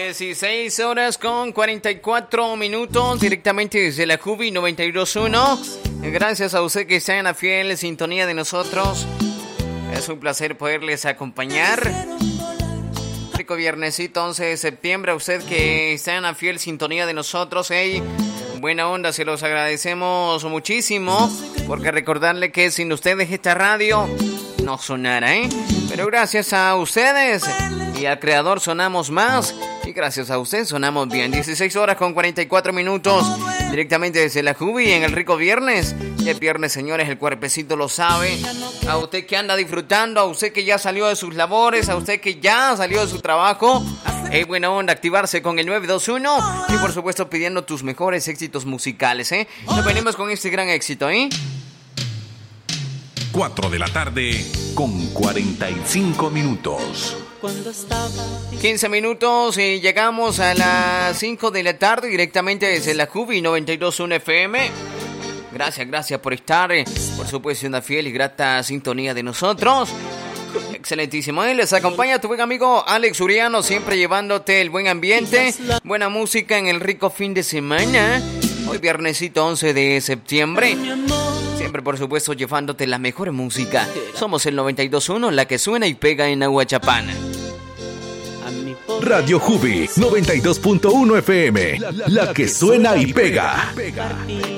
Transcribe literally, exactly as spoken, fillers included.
dieciséis horas con cuarenta y cuatro minutos, directamente desde la Jubi noventa y dos punto uno. Gracias a usted que está en la fiel sintonía de nosotros. Es un placer poderles acompañar. Rico viernesito once de septiembre. A usted que está en la fiel sintonía de nosotros. Hey, buena onda, se los agradecemos muchísimo. Porque recordarle que sin ustedes esta radio no sonara, ¿eh? Pero gracias a ustedes y al creador sonamos más. Y gracias a ustedes sonamos bien. dieciséis horas con cuarenta y cuatro minutos. Directamente desde la Jubi en el rico viernes. Ya es viernes, señores, el cuerpecito lo sabe. A usted que anda disfrutando, a usted que ya salió de sus labores, a usted que ya salió de su trabajo. Es buena onda activarse con el nueve dos uno. Y por supuesto pidiendo tus mejores éxitos musicales, ¿eh? Nos venimos con este gran éxito, ¿eh? cuatro de la tarde con cuarenta y cinco minutos. quince minutos y llegamos a las cinco de la tarde directamente desde la Jubi noventa y dos punto uno F M. Gracias, gracias por estar, por supuesto, una fiel y grata sintonía de nosotros. Excelentísimo, ¿eh? Les acompaña tu buen amigo Alex Uriano, siempre llevándote el buen ambiente, buena música en el rico fin de semana. Hoy viernesito once de septiembre. Siempre, por supuesto, llevándote la mejor música. Somos el noventa y dos punto uno, la que suena y pega en Aguachapana. Radio Jubi noventa y dos punto uno F M, la, la, la que suena y pega.